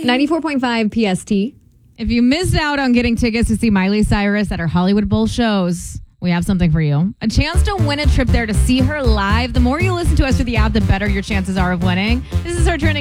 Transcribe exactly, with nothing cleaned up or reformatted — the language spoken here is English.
ninety-four point five P S T. If you missed out on getting tickets to see Miley Cyrus at her Hollywood Bowl shows, we have something for you. A chance to win a trip there to see her live. The more you listen to us through the app, the better your chances are of winning. This is our trending